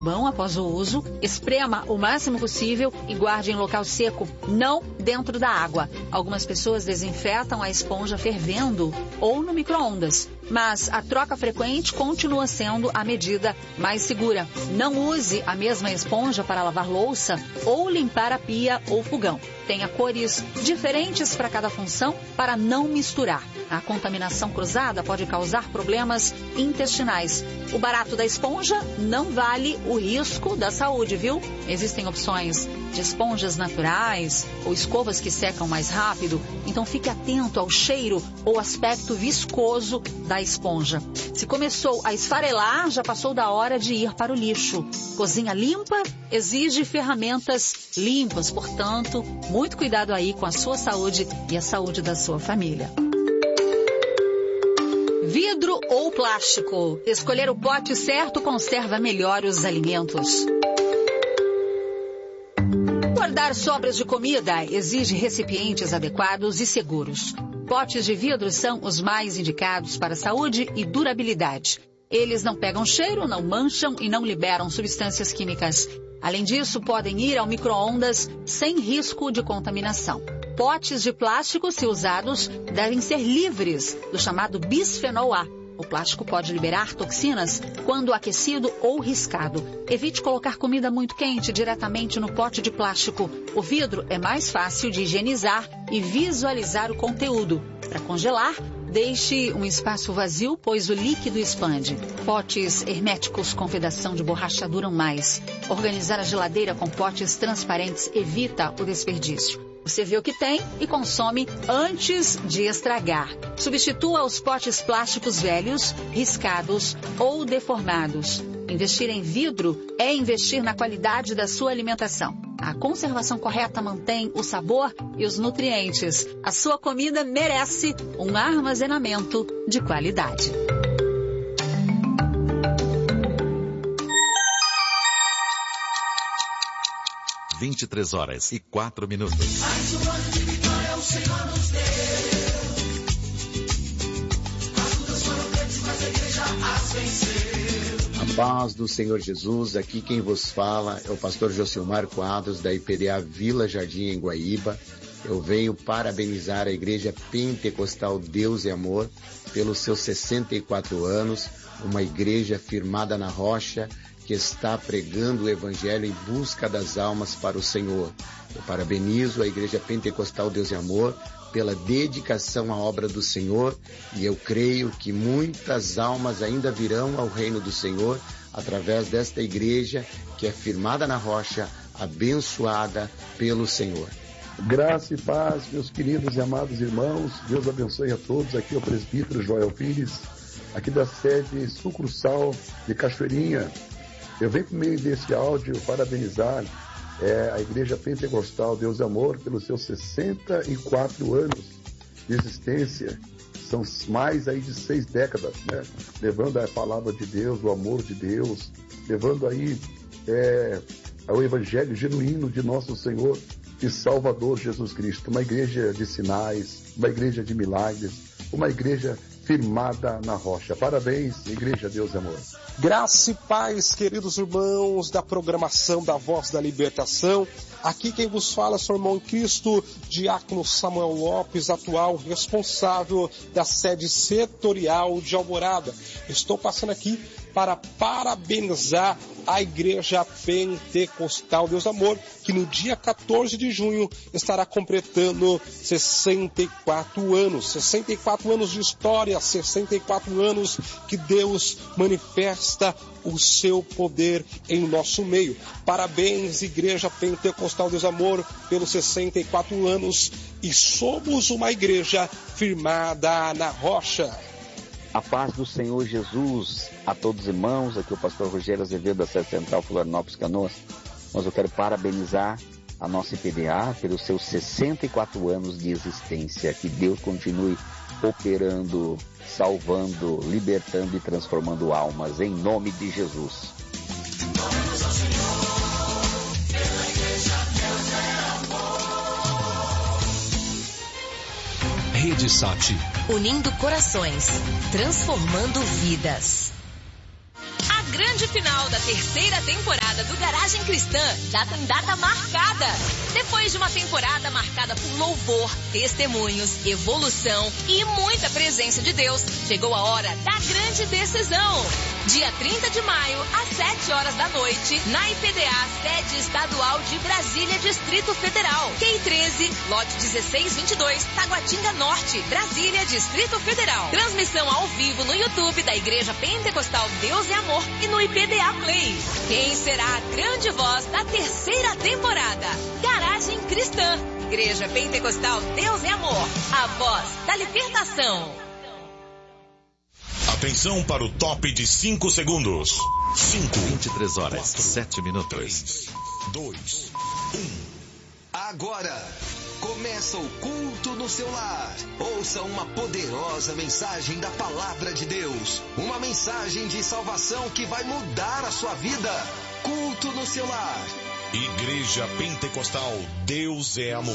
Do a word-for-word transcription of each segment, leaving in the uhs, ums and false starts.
Bom, após o uso, esprema o máximo possível e guarde em local seco, não dentro da água. Algumas pessoas desinfetam a esponja fervendo ou no micro-ondas, mas a troca frequente continua sendo a medida mais segura. Não use a mesma esponja para lavar louça ou limpar a pia ou fogão. Tenha cores diferentes para cada função para não misturar. A contaminação cruzada pode causar problemas intestinais. O barato da esponja não vale o risco da saúde, viu? Existem opções de esponjas naturais ou escovas que secam mais rápido, então fique atento ao cheiro ou aspecto viscoso da esponja. Se começou a esfarelar, já passou da hora de ir para o lixo. Cozinha limpa exige ferramentas limpas, portanto, muito cuidado aí com a sua saúde e a saúde da sua família. Vidro ou plástico? Escolher o pote certo conserva melhor os alimentos. Guardar sobras de comida exige recipientes adequados e seguros. Potes de vidro são os mais indicados para saúde e durabilidade. Eles não pegam cheiro, não mancham e não liberam substâncias químicas. Além disso, podem ir ao micro-ondas sem risco de contaminação. Potes de plástico, se usados, devem ser livres do chamado bisfenol A. O plástico pode liberar toxinas quando aquecido ou riscado. Evite colocar comida muito quente diretamente no pote de plástico. O vidro é mais fácil de higienizar e visualizar o conteúdo. Para congelar, deixe um espaço vazio, pois o líquido expande. Potes herméticos com vedação de borracha duram mais. Organizar a geladeira com potes transparentes evita o desperdício. Você vê o que tem e consome antes de estragar. Substitua os potes plásticos velhos, riscados ou deformados. Investir em vidro é investir na qualidade da sua alimentação. A conservação correta mantém o sabor e os nutrientes. A sua comida merece um armazenamento de qualidade. vinte e três horas e quatro minutos. Mais um ano de vitória o Senhor nos deu. As lutas foram grandes, mas a igreja as venceu. A paz do Senhor Jesus, aqui quem vos fala é o pastor Josilmar Quadros, da I P D A Vila Jardim, em Guaíba. Eu venho parabenizar a Igreja Pentecostal Deus e Amor pelos seus sessenta e quatro anos, uma igreja firmada na rocha, que está pregando o Evangelho em busca das almas para o Senhor. Eu parabenizo a Igreja Pentecostal Deus e Amor pela dedicação à obra do Senhor e eu creio que muitas almas ainda virão ao reino do Senhor através desta igreja que é firmada na rocha, abençoada pelo Senhor. Graça e paz, meus queridos e amados irmãos, Deus abençoe a todos. Aqui é o presbítero Joel Pires, aqui da sede sucursal de Cachoeirinha. Eu venho por meio desse áudio parabenizar é, a Igreja Pentecostal Deus e Amor pelos seus sessenta e quatro anos de existência. São mais aí de seis décadas, né? Levando a palavra de Deus, o amor de Deus, levando aí é, o Evangelho genuíno de nosso Senhor e Salvador Jesus Cristo. Uma igreja de sinais, uma igreja de milagres, uma igreja firmada na rocha. Parabéns, Igreja Deus e Amor. Graça e paz, queridos irmãos da programação da Voz da Libertação. Aqui quem vos fala é o seu irmão em Cristo, Diácono Samuel Lopes, atual responsável da sede setorial de Alvorada. Estou passando aqui para parabenizar a Igreja Pentecostal Deus Amor, que no dia quatorze de junho estará completando sessenta e quatro anos. sessenta e quatro anos de história, sessenta e quatro anos que Deus manifesta o seu poder em nosso meio. Parabéns, Igreja Pentecostal Deus Amor, pelos sessenta e quatro anos, e somos uma igreja firmada na rocha. A paz do Senhor Jesus a todos os irmãos. Aqui é o pastor Rogério Azevedo, da sede central Florianópolis, Canoas. Mas eu quero parabenizar a nossa I P D A pelos seus sessenta e quatro anos de existência. Que Deus continue operando, salvando, libertando e transformando almas, em nome de Jesus. Oremos ao Senhor, pela igreja Deus é amor. Rede Sat. Unindo corações, transformando vidas. A grande grande final da terceira temporada do Garagem Cristã já tem data marcada. Depois de uma temporada marcada por louvor, testemunhos, evolução e muita presença de Deus, chegou a hora da grande decisão. Dia trinta de maio, às sete horas da noite, na I P D A, sede estadual de Brasília, Distrito Federal. Q treze, lote dezesseis vinte e dois, Taguatinga Norte, Brasília, Distrito Federal. Transmissão ao vivo no YouTube da Igreja Pentecostal Deus é Amor e no I P D A Play. Quem será a grande voz da terceira temporada? Garagem Cristã. Igreja Pentecostal Deus é Amor. A voz da libertação. Atenção para o top de cinco segundos. cinco, vinte e três horas, quatro, sete minutos. três, dois, um. Agora, começa o culto no seu lar. Ouça uma poderosa mensagem da Palavra de Deus. Uma mensagem de salvação que vai mudar a sua vida. Culto no seu lar. Igreja Pentecostal Deus é Amor.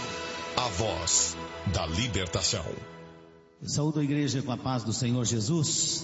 A voz da libertação. Saúdo a igreja com a paz do Senhor Jesus.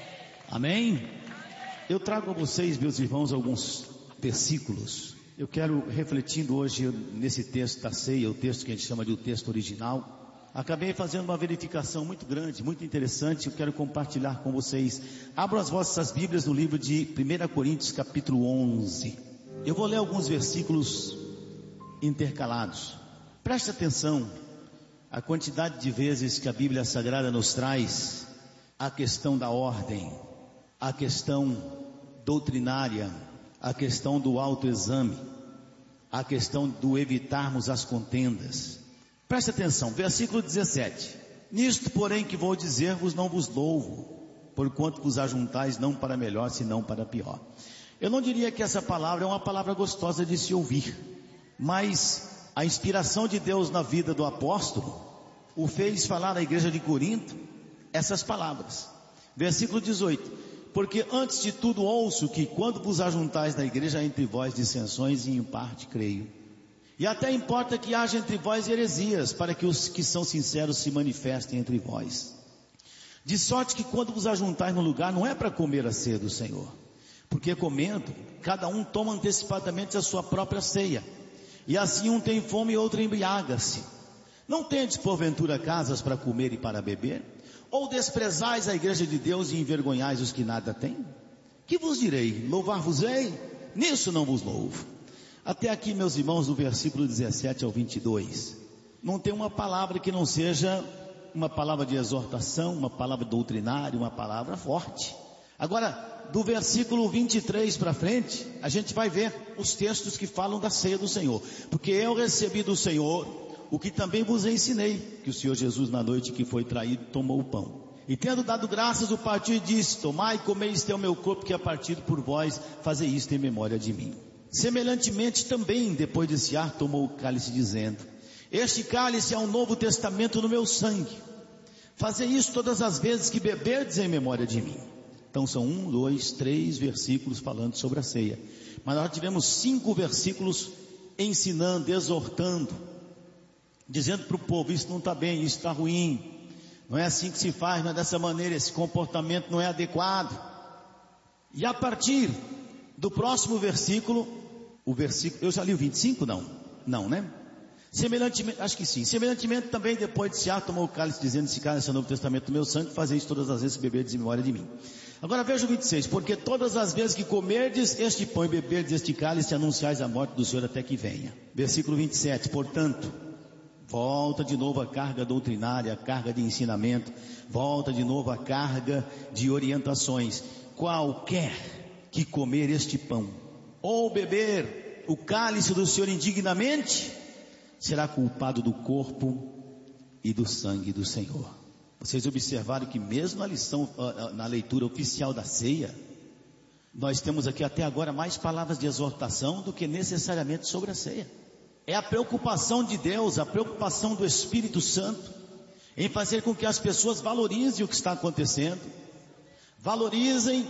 Amém? Eu trago a vocês, meus irmãos, alguns versículos. Eu quero, refletindo hoje nesse texto da ceia, o texto que a gente chama de o texto original, acabei fazendo uma verificação muito grande, muito interessante. Eu quero compartilhar com vocês. Abram as vossas Bíblias no livro de primeira Coríntios, capítulo onze. Eu vou ler alguns versículos intercalados. Preste atenção. A quantidade de vezes que a Bíblia Sagrada nos traz a questão da ordem, a questão doutrinária, a questão do autoexame, a questão do evitarmos as contendas. Preste atenção, versículo dezessete. Nisto, porém, que vou dizer-vos, não vos louvo, porquanto vos ajuntais não para melhor, senão para pior. Eu não diria que essa palavra é uma palavra gostosa de se ouvir, mas a inspiração de Deus na vida do apóstolo o fez falar à igreja de Corinto essas palavras. Versículo dezoito. Porque antes de tudo ouço que quando vos ajuntais na igreja há entre vós dissensões, e em parte creio. E até importa que haja entre vós heresias, para que os que são sinceros se manifestem entre vós. De sorte que quando vos ajuntais no lugar, não é para comer a ceia do Senhor, porque comendo, cada um toma antecipadamente a sua própria ceia. E assim um tem fome e outro embriaga-se. Não tendes porventura casas para comer e para beber? Ou desprezais a igreja de Deus e envergonhais os que nada têm? Que vos direi? Louvar-vos-ei? Nisso não vos louvo. Até aqui, meus irmãos, do versículo dezessete ao vinte e dois. Não tem uma palavra que não seja uma palavra de exortação, uma palavra doutrinária, uma palavra forte. Agora, do versículo vinte e três para frente, a gente vai ver os textos que falam da ceia do Senhor. Porque eu recebi do Senhor o que também vos ensinei, que o Senhor Jesus, na noite que foi traído, tomou o pão. E tendo dado graças, o partiu e disse: tomai e comei, este é o meu corpo que é partido por vós, fazei isto em memória de mim. Semelhantemente também, depois de cear, tomou o cálice, dizendo: este cálice é um novo testamento no meu sangue. Fazei isso todas as vezes que beberdes em memória de mim. Então são um, dois, três versículos falando sobre a ceia. Mas nós tivemos cinco versículos ensinando, exortando, dizendo para o povo: isso não está bem, isso está ruim, não é assim que se faz, não é dessa maneira, esse comportamento não é adequado. E a partir do próximo versículo, o versículo, eu já li o vinte e cinco? Não, não, né? Semelhantemente, acho que sim, semelhantemente também depois de cear, tomou o cálice, dizendo: esse cálice é o novo testamento do meu sangue, fazei isso todas as vezes que beberdes em memória de mim. Agora veja o vinte e seis. Porque todas as vezes que comerdes este pão e beberdes este cálice, anunciais a morte do Senhor até que venha. Versículo vinte e sete. Portanto, volta de novo a carga doutrinária, a carga de ensinamento, volta de novo a carga de orientações. Qualquer que comer este pão, ou beber o cálice do Senhor indignamente, será culpado do corpo e do sangue do Senhor. Vocês observaram que mesmo na lição, na leitura oficial da ceia, nós temos aqui até agora mais palavras de exortação do que necessariamente sobre a ceia. É a preocupação de Deus, a preocupação do Espírito Santo em fazer com que as pessoas valorizem o que está acontecendo, valorizem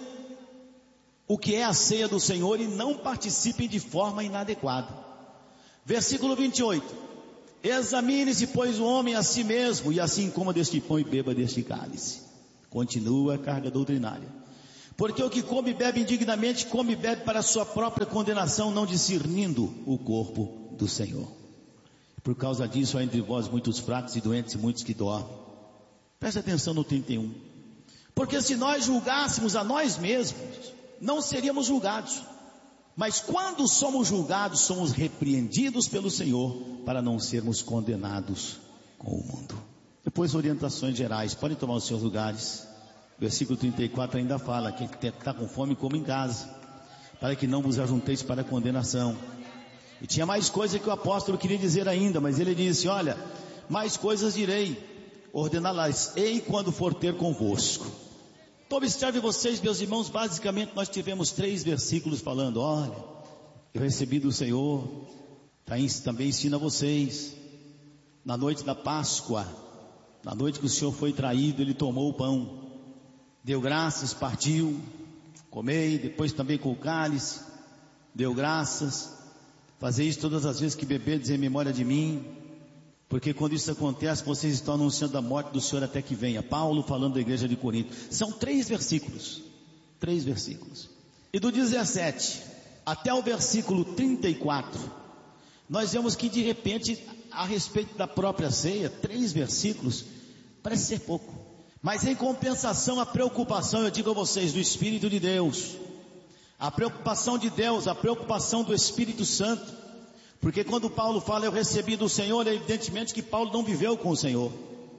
o que é a ceia do Senhor e não participem de forma inadequada. Versículo vinte e oito. Examine-se, pois, o homem a si mesmo, e assim coma deste pão e beba deste cálice. Continua a carga doutrinária. Porque o que come e bebe indignamente, come e bebe para a sua própria condenação, não discernindo o corpo do Senhor. Por causa disso, há entre vós muitos fracos e doentes e muitos que dormem. Preste atenção no trinta e um. Porque se nós julgássemos a nós mesmos, não seríamos julgados. Mas quando somos julgados, somos repreendidos pelo Senhor, para não sermos condenados com o mundo. Depois, orientações gerais. Podem tomar os seus lugares. Versículo trinta e quatro ainda fala: quem está com fome, come em casa, para que não vos ajunteis para a condenação. E tinha mais coisa que o apóstolo queria dizer ainda, mas ele disse: olha, mais coisas direi, ordená-las ei quando for ter convosco. Então observe vocês, meus irmãos, basicamente nós tivemos três versículos falando: olha, eu recebi do Senhor, também ensina vocês, na noite da Páscoa, na noite que o Senhor foi traído, ele tomou o pão, deu graças, partiu, comei, depois também com o cálice, deu graças, fazei isso todas as vezes que beberdes em memória de mim, porque quando isso acontece, vocês estão anunciando a morte do Senhor até que venha. Paulo falando da igreja de Corinto. São três versículos, três versículos. E do dezessete até o versículo trinta e quatro, nós vemos que de repente, a respeito da própria ceia, três versículos, parece ser pouco. Mas em compensação, a preocupação, eu digo a vocês, do Espírito de Deus, a preocupação de Deus, a preocupação do Espírito Santo, porque quando Paulo fala, eu recebi do Senhor, é evidentemente que Paulo não viveu com o Senhor.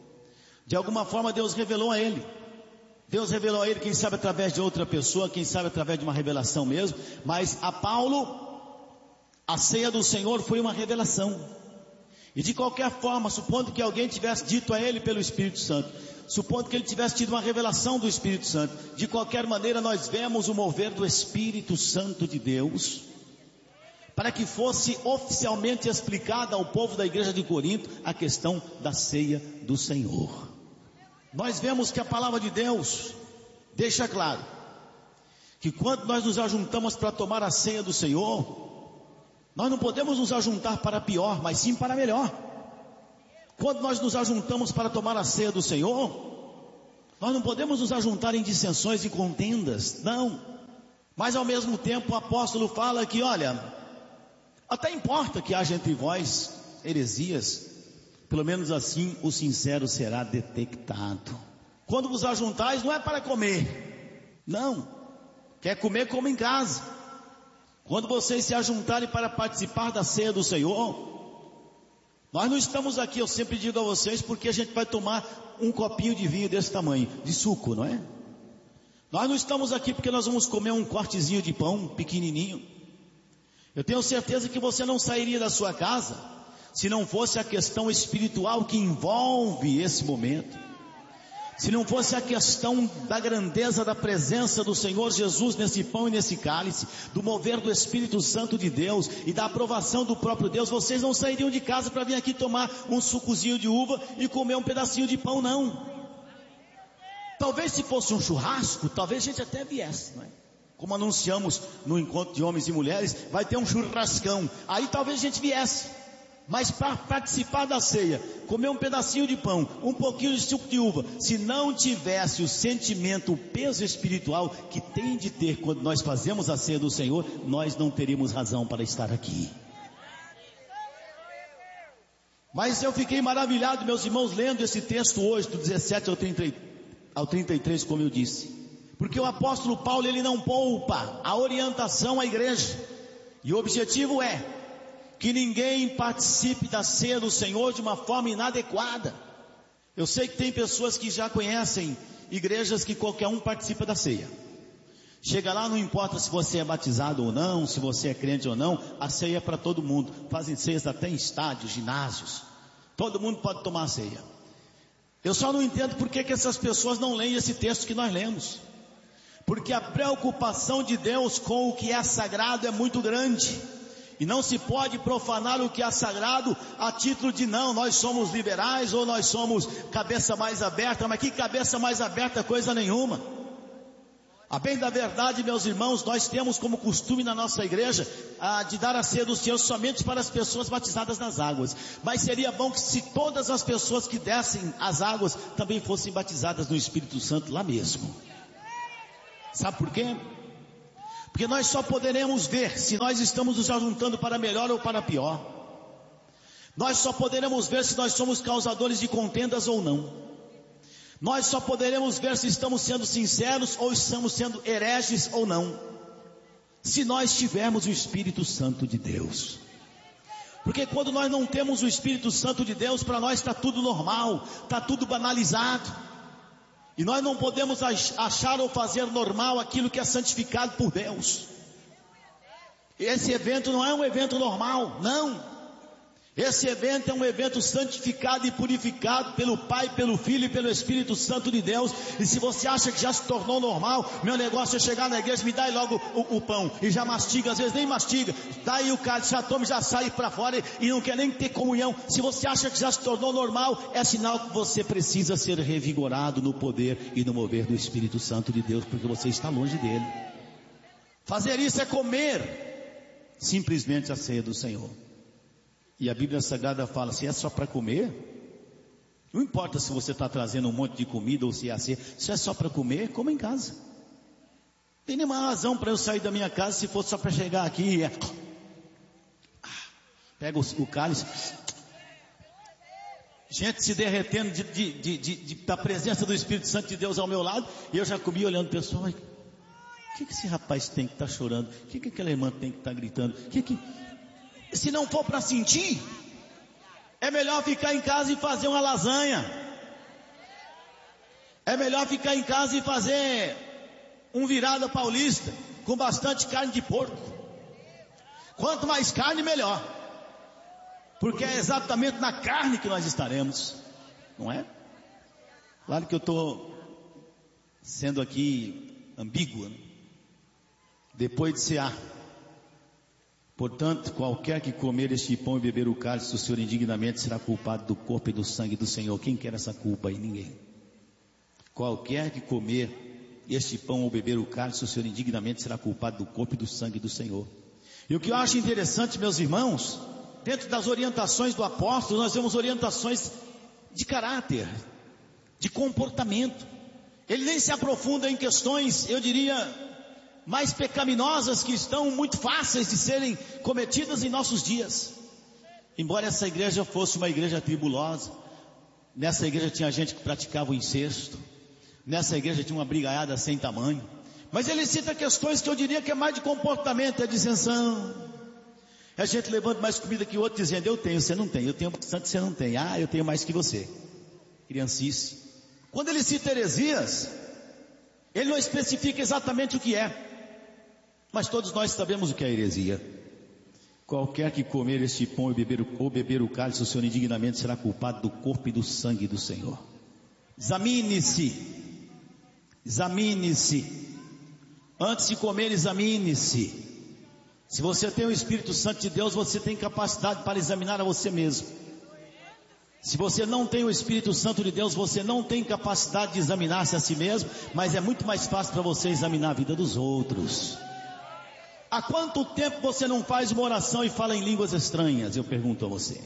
De alguma forma Deus revelou a ele. Deus revelou a ele, quem sabe através de outra pessoa, quem sabe através de uma revelação mesmo. Mas a Paulo, a ceia do Senhor foi uma revelação. E de qualquer forma, supondo que alguém tivesse dito a ele pelo Espírito Santo, supondo que ele tivesse tido uma revelação do Espírito Santo, de qualquer maneira nós vemos o mover do Espírito Santo de Deus, para que fosse oficialmente explicada ao povo da igreja de Corinto a questão da ceia do Senhor. Nós vemos que a palavra de Deus deixa claro que quando nós nos ajuntamos para tomar a ceia do Senhor, nós não podemos nos ajuntar para pior, mas sim para melhor. Quando nós nos ajuntamos para tomar a ceia do Senhor, nós não podemos nos ajuntar em dissensões e contendas, não. Mas ao mesmo tempo o apóstolo fala que, olha, até importa que haja entre vós heresias, pelo menos assim o sincero será detectado. Quando vos ajuntais, não é para comer, não. Quer comer, come em casa. Quando vocês se ajuntarem para participar da ceia do Senhor, nós não estamos aqui, eu sempre digo a vocês, porque a gente vai tomar um copinho de vinho desse tamanho, de suco, não é? Nós não estamos aqui porque nós vamos comer um cortezinho de pão pequenininho. Eu tenho certeza que você não sairia da sua casa se não fosse a questão espiritual que envolve esse momento, se não fosse a questão da grandeza da presença do Senhor Jesus nesse pão e nesse cálice, do mover do Espírito Santo de Deus e da aprovação do próprio Deus, vocês não sairiam de casa para vir aqui tomar um sucozinho de uva e comer um pedacinho de pão, não. Talvez se fosse um churrasco, talvez a gente até viesse, não é? Como anunciamos no encontro de homens e mulheres, vai ter um churrascão, aí talvez a gente viesse. Mas para participar da ceia, comer um pedacinho de pão, um pouquinho de suco de uva, se não tivesse o sentimento, o peso espiritual que tem de ter quando nós fazemos a ceia do Senhor, nós não teríamos razão para estar aqui. Mas eu fiquei maravilhado, meus irmãos, lendo esse texto hoje, do dezessete ao trinta, ao trinta e três, como eu disse. Porque o apóstolo Paulo, ele não poupa a orientação à igreja. E o objetivo é que ninguém participe da ceia do Senhor de uma forma inadequada. Eu sei que tem pessoas que já conhecem igrejas que qualquer um participa da ceia. Chega lá, não importa se você é batizado ou não, se você é crente ou não, a ceia é para todo mundo. Fazem ceias até em estádios, ginásios. Todo mundo pode tomar a ceia. Eu só não entendo por que que essas pessoas não leem esse texto que nós lemos. Porque a preocupação de Deus com o que é sagrado é muito grande. E não se pode profanar o que é sagrado a título de não, nós somos liberais ou nós somos cabeça mais aberta. Mas que cabeça mais aberta, coisa nenhuma. A bem da verdade, meus irmãos, nós temos como costume na nossa igreja ah, de dar a ceia do Senhor somente para as pessoas batizadas nas águas. Mas seria bom que se todas as pessoas que dessem as águas também fossem batizadas no Espírito Santo lá mesmo. Sabe por quê? Porque nós só poderemos ver se nós estamos nos ajuntando para melhor ou para pior. Nós só poderemos ver se nós somos causadores de contendas ou não. Nós só poderemos ver se estamos sendo sinceros ou estamos sendo hereges ou não, se nós tivermos o Espírito Santo de Deus. Porque quando nós não temos o Espírito Santo de Deus, para nós está tudo normal, está tudo banalizado. E nós não podemos achar ou fazer normal aquilo que é santificado por Deus. Esse evento não é um evento normal, não. Esse evento é um evento santificado e purificado pelo Pai, pelo Filho e pelo Espírito Santo de Deus. E se você acha que já se tornou normal, meu negócio é chegar na igreja, me dá aí logo o, o pão, e já mastiga, às vezes nem mastiga, dá aí o cálice, já toma, já sai para fora e não quer nem ter comunhão. Se você acha que já se tornou normal, é sinal que você precisa ser revigorado no poder e no mover do Espírito Santo de Deus, porque você está longe dele. Fazer isso é comer simplesmente a ceia do Senhor. E a Bíblia Sagrada fala, se é só para comer, não importa se você está trazendo um monte de comida ou se é assim, se é só para comer, coma em casa. Não tem nenhuma razão para eu sair da minha casa se for só para chegar aqui e é... pega o, o cálice, gente se derretendo de, de, de, de, de, da presença do Espírito Santo de Deus ao meu lado, e eu já comi olhando o pessoal, o que, que esse rapaz tem que estar tá chorando? O que, que aquela irmã tem que estar tá gritando? O que que... Se não for para sentir, é melhor ficar em casa e fazer uma lasanha. É melhor ficar em casa e fazer um virada paulista com bastante carne de porco. Quanto mais carne, melhor. Porque é exatamente na carne que nós estaremos, não é? Claro que eu estou sendo aqui ambíguo, né? Depois de cear. Portanto, qualquer que comer este pão e beber o cálice do Senhor indignamente será culpado do corpo e do sangue do Senhor. Quem quer essa culpa aí? Ninguém. Qualquer que comer este pão ou beber o cálice do Senhor indignamente será culpado do corpo e do sangue do Senhor. E o que eu acho interessante, meus irmãos, dentro das orientações do apóstolo, nós temos orientações de caráter, de comportamento. Ele nem se aprofunda em questões, eu diria, mais pecaminosas, que estão muito fáceis de serem cometidas em nossos dias. Embora essa igreja fosse uma igreja tribulosa, nessa igreja tinha gente que praticava o incesto, nessa igreja tinha uma brigaiada sem tamanho, mas ele cita questões que eu diria que é mais de comportamento, é dissensão, é gente levando mais comida que o outro, dizendo, eu tenho, você não tem, eu tenho bastante, você não tem, ah, eu tenho mais que você, criancice. Quando ele cita heresias, ele não especifica exatamente o que é, mas todos nós sabemos o que é heresia. Qualquer que comer este pão e beber, ou beber o cálice, o Senhor indignamente será culpado do corpo e do sangue do Senhor. Examine-se, examine-se, antes de comer examine-se. Se você tem o Espírito Santo de Deus, você tem capacidade para examinar a você mesmo. Se você não tem o Espírito Santo de Deus, você não tem capacidade de examinar-se a si mesmo, mas é muito mais fácil para você examinar a vida dos outros. Há quanto tempo você não faz uma oração e fala em línguas estranhas? Eu pergunto a você.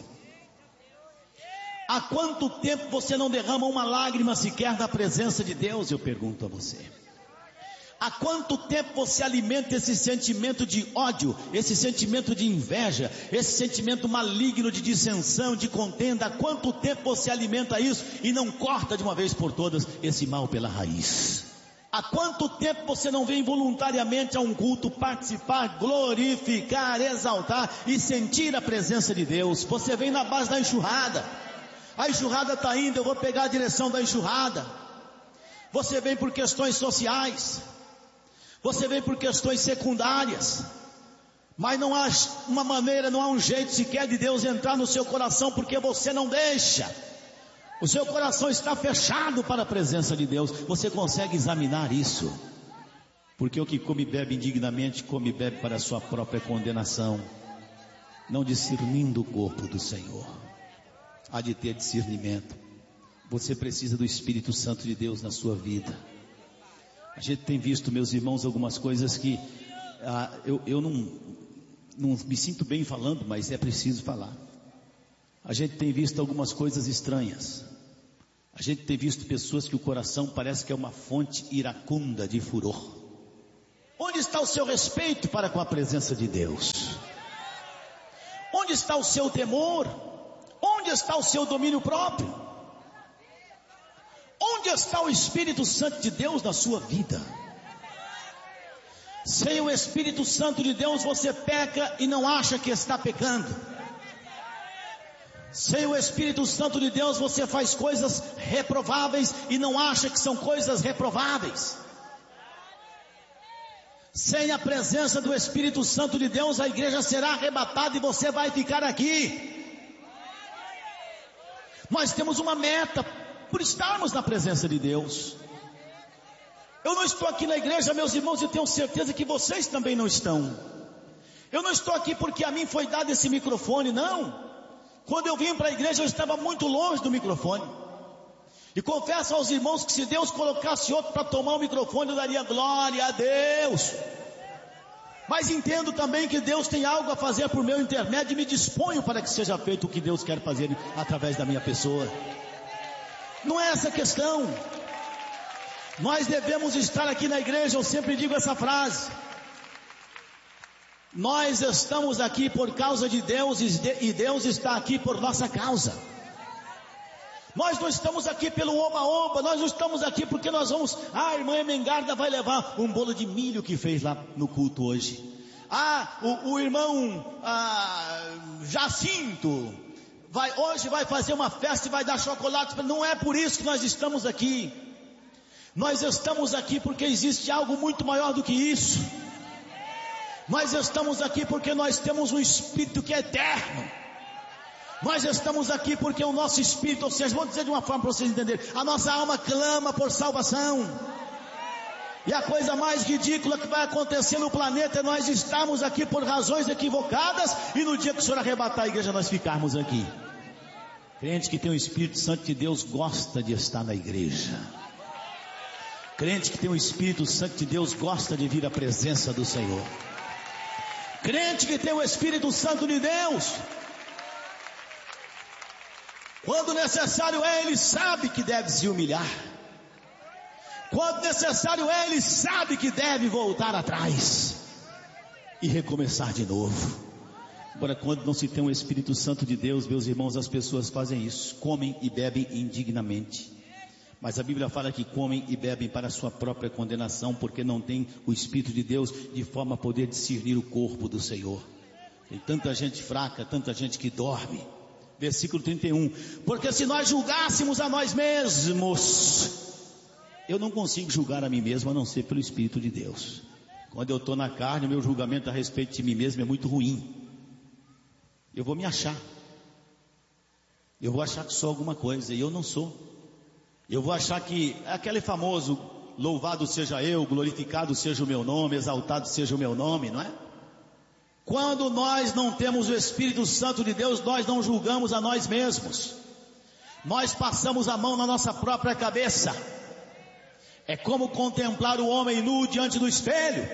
Há quanto tempo você não derrama uma lágrima sequer na presença de Deus? Eu pergunto a você. Há quanto tempo você alimenta esse sentimento de ódio, esse sentimento de inveja, esse sentimento maligno de dissensão, de contenda? Há quanto tempo você alimenta isso e não corta de uma vez por todas esse mal pela raiz? Há quanto tempo você não vem voluntariamente a um culto participar, glorificar, exaltar e sentir a presença de Deus? Você vem na base da enxurrada. A enxurrada está indo, eu vou pegar a direção da enxurrada. Você vem por questões sociais. Você vem por questões secundárias. Mas não há uma maneira, não há um jeito sequer de Deus entrar no seu coração, porque você não deixa. O seu coração está fechado para a presença de Deus. Você consegue examinar isso? Porque o que come e bebe indignamente, come e bebe para a sua própria condenação, não discernindo o corpo do Senhor. Há de ter discernimento. Você precisa do Espírito Santo de Deus na sua vida. A gente tem visto, meus irmãos, algumas coisas que ah, eu, eu não, não me sinto bem falando, mas é preciso falar. A gente tem visto algumas coisas estranhas. A gente tem visto pessoas que o coração parece que é uma fonte iracunda de furor. Onde está o seu respeito para com a presença de Deus? Onde está o seu temor? Onde está o seu domínio próprio? Onde está o Espírito Santo de Deus na sua vida? Sem o Espírito Santo de Deus você peca e não acha que está pecando. Sem o Espírito Santo de Deus você faz coisas reprováveis e não acha que são coisas reprováveis. Sem a presença do Espírito Santo de Deus a igreja será arrebatada e você vai ficar aqui. Nós temos uma meta por estarmos na presença de Deus. Eu não estou aqui na igreja, meus irmãos, e tenho certeza que vocês também não estão. Eu não estou aqui porque a mim foi dado esse microfone, não. Quando eu vim para a igreja eu estava muito longe do microfone. E confesso aos irmãos que se Deus colocasse outro para tomar o microfone, eu daria glória a Deus. Mas entendo também que Deus tem algo a fazer por meu intermédio e me disponho para que seja feito o que Deus quer fazer através da minha pessoa. Não é essa a questão. Nós devemos estar aqui na igreja, eu sempre digo essa frase. Nós estamos aqui por causa de Deus e Deus está aqui por nossa causa. Nós não estamos aqui pelo oba-oba, nós não estamos aqui porque nós vamos, ah, a irmã Emengarda vai levar um bolo de milho que fez lá no culto hoje. Ah, o, o irmão ah, Jacinto vai, hoje vai fazer uma festa e vai dar chocolate. Não é por isso que nós estamos aqui. Nós estamos aqui porque existe algo muito maior do que isso. Nós estamos aqui porque nós temos um Espírito que é eterno. Nós estamos aqui porque o nosso Espírito, ou seja, vou dizer de uma forma para vocês entenderem, a nossa alma clama por salvação. E a coisa mais ridícula que vai acontecer no planeta é nós estarmos aqui por razões equivocadas e no dia que o Senhor arrebatar a igreja nós ficarmos aqui. Crente que tem o Espírito Santo de Deus gosta de estar na igreja. Crente que tem o Espírito Santo de Deus gosta de vir à presença do Senhor. Crente que tem o Espírito Santo de Deus, quando necessário é, ele sabe que deve se humilhar. Quando necessário é, ele sabe que deve voltar atrás e recomeçar de novo. Agora, quando não se tem o Espírito Santo de Deus, meus irmãos, as pessoas fazem isso, comem e bebem indignamente. Mas a Bíblia fala que comem e bebem para a sua própria condenação, porque não tem o Espírito de Deus de forma a poder discernir o corpo do Senhor. Tem tanta gente fraca, tanta gente que dorme. Versículo trinta e um. Porque se nós julgássemos a nós mesmos, eu não consigo julgar a mim mesmo a não ser pelo Espírito de Deus. Quando eu estou na carne, o meu julgamento a respeito de mim mesmo é muito ruim. Eu vou me achar. Eu vou achar que sou alguma coisa e eu não sou. Eu vou achar que é aquele famoso, louvado seja eu, glorificado seja o meu nome, exaltado seja o meu nome, não é? Quando nós não temos o Espírito Santo de Deus, nós não julgamos a nós mesmos. Nós passamos a mão na nossa própria cabeça. É como contemplar o homem nu diante do espelho.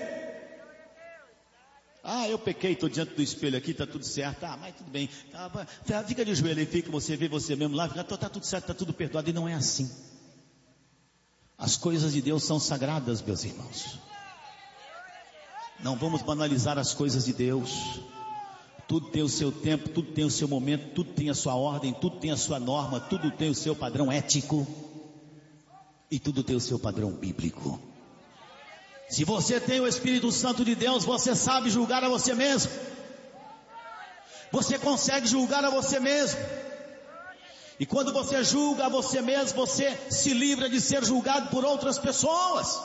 Ah, eu pequei, estou diante do espelho aqui, está tudo certo. Ah, mas tudo bem. Tá, fica de joelho aí, fica, você vê você mesmo lá, fica, está tudo certo, está tudo perdoado. E não é assim. As coisas de Deus são sagradas, meus irmãos. Não vamos banalizar as coisas de Deus. Tudo tem o seu tempo, tudo tem o seu momento, tudo tem a sua ordem, tudo tem a sua norma, tudo tem o seu padrão ético e tudo tem o seu padrão bíblico. Se você tem o Espírito Santo de Deus, você sabe julgar a você mesmo. Você consegue julgar a você mesmo. E quando você julga a você mesmo, você se livra de ser julgado por outras pessoas.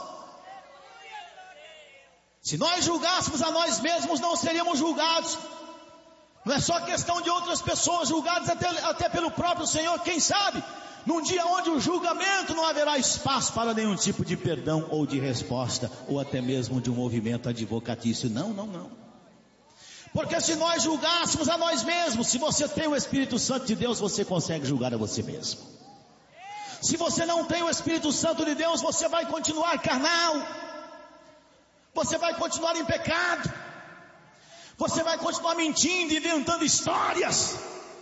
Se nós julgássemos a nós mesmos, não seríamos julgados. Não é só questão de outras pessoas julgadas, até, até pelo próprio Senhor, quem sabe? Num dia onde o julgamento não haverá espaço para nenhum tipo de perdão ou de resposta, ou até mesmo de um movimento advocatício. Não, não, não. Porque se nós julgássemos a nós mesmos, se você tem o Espírito Santo de Deus, você consegue julgar a você mesmo. Se você não tem o Espírito Santo de Deus, você vai continuar carnal. Você vai continuar em pecado. Você vai continuar mentindo, inventando histórias.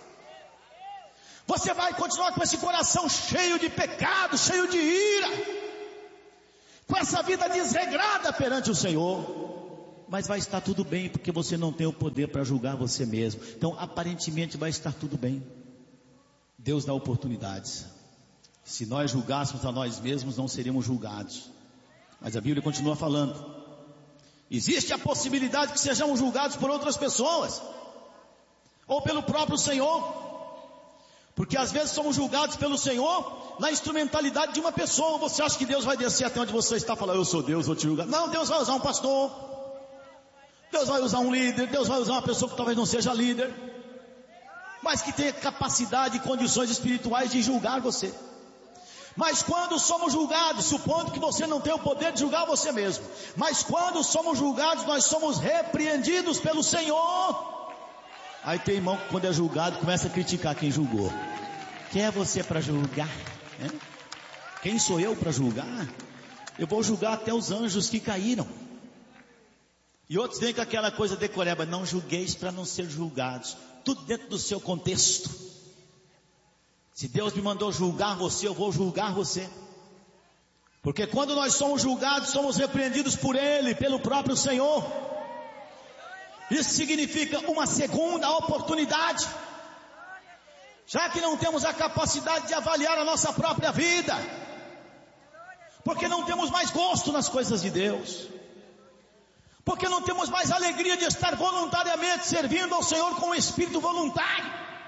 Você vai continuar com esse coração cheio de pecado, cheio de ira, com com essa vida desregrada perante o Senhor. Mas vai estar tudo bem, porque você não tem o poder para julgar você mesmo. Então aparentemente vai estar tudo bem. Deus dá oportunidades. Se nós julgássemos a nós mesmos, não seríamos julgados. Mas a Bíblia continua falando. Existe a possibilidade que sejamos julgados por outras pessoas, ou pelo próprio Senhor. Porque às vezes somos julgados pelo Senhor na instrumentalidade de uma pessoa. Você acha que Deus vai descer até onde você está e falar: eu sou Deus, vou te julgar? Não, Deus vai usar um pastor, Deus vai usar um líder, Deus vai usar uma pessoa que talvez não seja líder, mas que tenha capacidade e condições espirituais de julgar você. Mas quando somos julgados, supondo que você não tem o poder de julgar você mesmo, mas quando somos julgados, nós somos repreendidos pelo Senhor. Aí tem irmão que quando é julgado começa a criticar quem julgou. Quem é você para julgar? É? Quem sou eu para julgar? Eu vou julgar até os anjos que caíram. E outros vêm com aquela coisa decoreba: não julgueis para não ser julgados. Tudo dentro do seu contexto. Se Deus me mandou julgar você, eu vou julgar você. Porque quando nós somos julgados, somos repreendidos por Ele, pelo próprio Senhor. Isso significa uma segunda oportunidade. Já que não temos a capacidade de avaliar a nossa própria vida, porque não temos mais gosto nas coisas de Deus, porque não temos mais alegria de estar voluntariamente servindo ao Senhor com um espírito voluntário.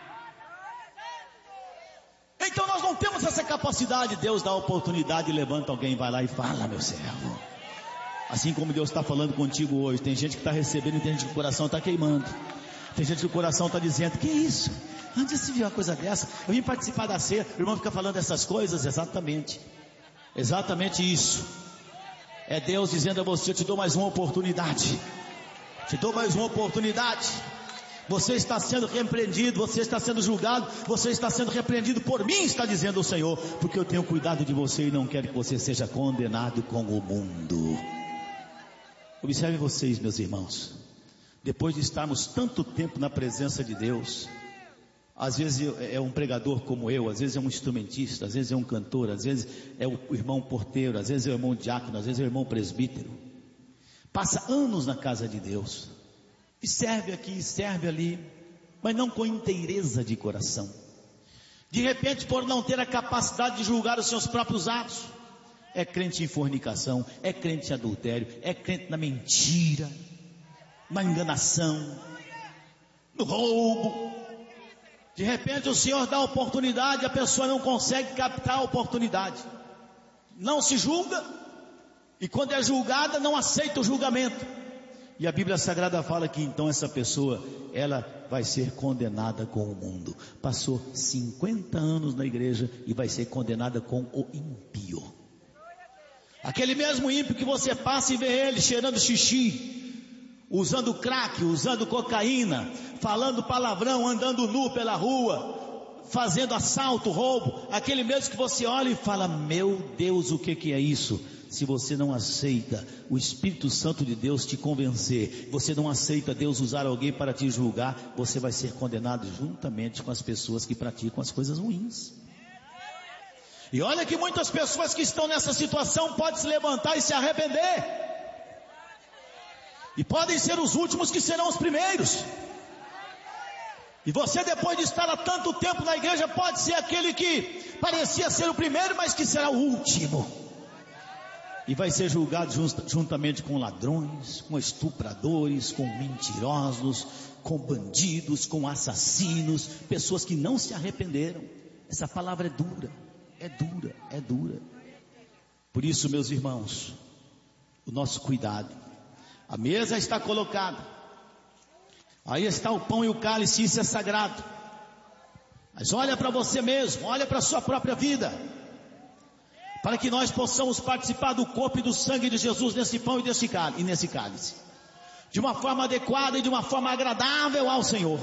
Então nós não temos essa capacidade. Deus dá a oportunidade e levanta alguém, vai lá e fala: meu servo. Assim como Deus está falando contigo hoje. Tem gente que está recebendo e tem gente que o coração está queimando. Tem gente que o coração está dizendo: que isso? Onde se viu uma coisa dessa? Eu vim participar da ceia. O irmão fica falando essas coisas. Exatamente. Exatamente isso. É Deus dizendo a você: eu te dou mais uma oportunidade. Te dou mais uma oportunidade. Você está sendo repreendido, você está sendo julgado, você está sendo repreendido por mim, está dizendo o Senhor, porque eu tenho cuidado de você e não quero que você seja condenado com o mundo. Observe vocês, meus irmãos, depois de estarmos tanto tempo na presença de Deus, às vezes é um pregador como eu, às vezes é um instrumentista, às vezes é um cantor, às vezes é o irmão porteiro, às vezes é o irmão diácono, às vezes é o irmão presbítero, passa anos na casa de Deus, e serve aqui, serve ali, mas não com inteireza de coração. De repente, por não ter a capacidade de julgar os seus próprios atos, é crente em fornicação, é crente em adultério, é crente na mentira, na enganação, no roubo. De repente o Senhor dá a oportunidade, a pessoa não consegue captar a oportunidade, não se julga, e quando é julgada não aceita o julgamento. E a Bíblia Sagrada fala que então essa pessoa, ela vai ser condenada com o mundo. Passou cinquenta anos na igreja e vai ser condenada com o ímpio. Aquele mesmo ímpio que você passa e vê ele cheirando xixi, usando crack, usando cocaína, falando palavrão, andando nu pela rua, fazendo assalto, roubo. Aquele mesmo que você olha e fala: meu Deus, o que que é isso? Se você não aceita o Espírito Santo de Deus te convencer, você não aceita Deus usar alguém para te julgar, você vai ser condenado juntamente com as pessoas que praticam as coisas ruins. E olha que muitas pessoas que estão nessa situação podem se levantar e se arrepender, e podem ser os últimos que serão os primeiros. E você, depois de estar há tanto tempo na igreja, pode ser aquele que parecia ser o primeiro, mas que será o último. E vai ser julgado juntamente com ladrões, com estupradores, com mentirosos, com bandidos, com assassinos, pessoas que não se arrependeram. Essa palavra é dura, é dura, é dura. Por isso, meus irmãos, o nosso cuidado. A mesa está colocada, aí está o pão e o cálice, isso é sagrado. Mas olha para você mesmo, olha para a sua própria vida, para que nós possamos participar do corpo e do sangue de Jesus nesse pão e, desse cálice, e nesse cálice, de uma forma adequada e de uma forma agradável ao Senhor.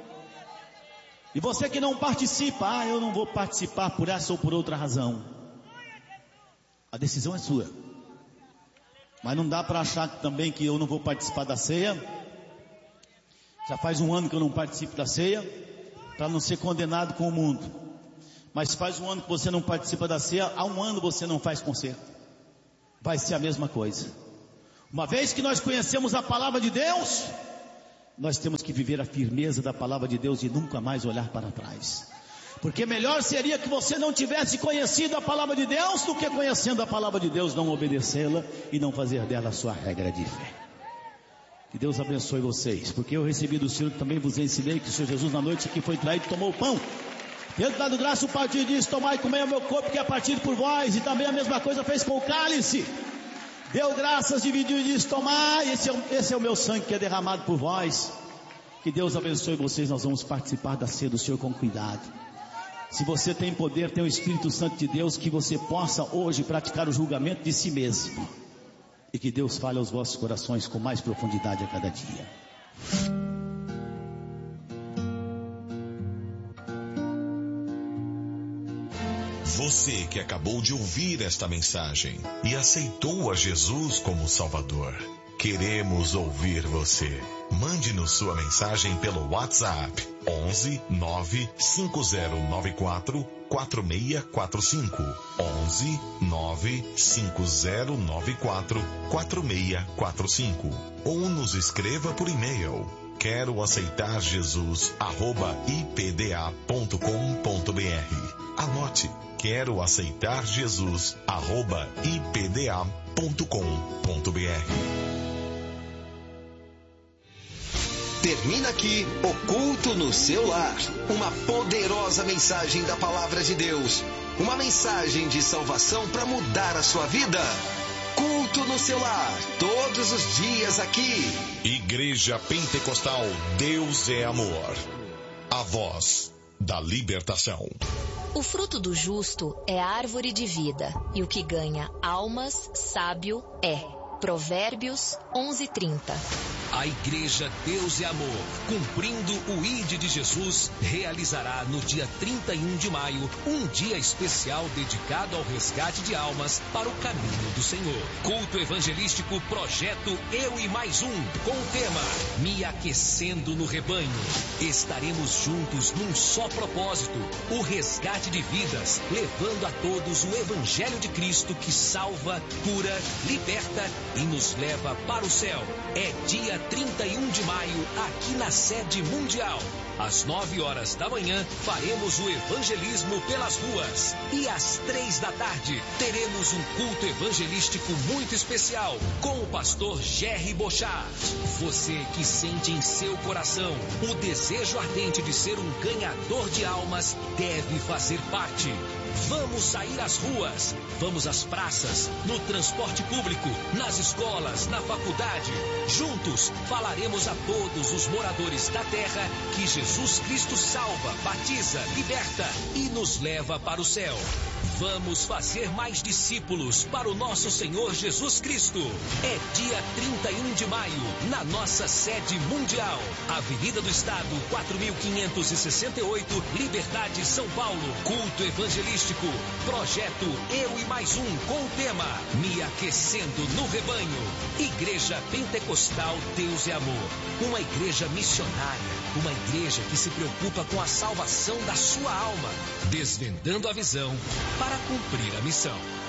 E você que não participa: ah, eu não vou participar por essa ou por outra razão. A decisão é sua. Mas não dá para achar também que eu não vou participar da ceia. Já faz um ano que eu não participo da ceia, para não ser condenado com o mundo. Mas faz um ano que você não participa da ceia, há um ano você não faz concerto. vai ser a mesma coisa. Uma vez que nós conhecemos a palavra de Deus, nós temos que viver a firmeza da palavra de Deus e nunca mais olhar para trás. Porque melhor seria que você não tivesse conhecido a palavra de Deus do que conhecendo a palavra de Deus, não obedecê-la e não fazer dela a sua regra de fé. Que Deus abençoe vocês, porque eu recebi do Senhor que também vos ensinei que o Senhor Jesus na noite que foi traído tomou o pão, tendo dado graça o partido disse: tomai e comei o meu corpo que é partido por vós, e também a mesma coisa fez com o cálice, deu graças, dividiu e disse: tomai, esse é, o, esse é o meu sangue que é derramado por vós. Que Deus abençoe vocês. Nós vamos participar da ceia do Senhor com cuidado. Se você tem poder, tem o Espírito Santo de Deus, que você possa hoje praticar o julgamento de si mesmo, e que Deus fale aos vossos corações com mais profundidade a cada dia. Você que acabou de ouvir esta mensagem e aceitou a Jesus como Salvador, queremos ouvir você. Mande-nos sua mensagem pelo WhatsApp onze nove cinco zero nove quatro quatro seis quatro cinco, onze nove cinco zero nove quatro quatro seis quatro cinco, ou nos escreva por e-mail quero aceitar Jesus arroba i p d a ponto com ponto b r. Anote, quero aceitar Jesus arroba i p d a ponto com ponto b r. Termina aqui o Culto no Seu Lar, uma poderosa mensagem da Palavra de Deus, uma mensagem de salvação para mudar a sua vida. Culto no Seu Lar, todos os dias aqui. Igreja Pentecostal Deus é Amor, a voz da libertação. O fruto do justo é árvore de vida, e o que ganha almas, sábio é. Provérbios onze, trinta. A Igreja Deus é Amor, cumprindo o I D de Jesus, realizará no dia trinta e um de maio um dia especial dedicado ao resgate de almas para o caminho do Senhor. Culto evangelístico Projeto Eu e Mais Um, com o tema Me Aquecendo no Rebanho. Estaremos juntos num só propósito, o resgate de vidas, levando a todos o Evangelho de Cristo que salva, cura, liberta e nos leva para o céu. É dia trinta e um de maio, aqui na sede mundial. Às nove horas da manhã, faremos o evangelismo pelas ruas. E às três da tarde, teremos um culto evangelístico muito especial com o pastor Jerry Bochart. Você que sente em seu coração o desejo ardente de ser um ganhador de almas, deve fazer parte. Vamos sair às ruas, vamos às praças, no transporte público, nas escolas, na faculdade. Juntos falaremos a todos os moradores da terra que Jesus Cristo salva, batiza, liberta e nos leva para o céu. Vamos fazer mais discípulos para o nosso Senhor Jesus Cristo. É dia trinta e um de maio, na nossa sede mundial. Avenida do Estado, quatro mil quinhentos e sessenta e oito, Liberdade, São Paulo. Culto evangelístico, Projeto Eu e Mais Um, com o tema Me Aquecendo no Rebanho. Igreja Pentecostal Deus é Amor. Uma igreja missionária, uma igreja que se preocupa com a salvação da sua alma, desvendando a visão para cumprir a missão.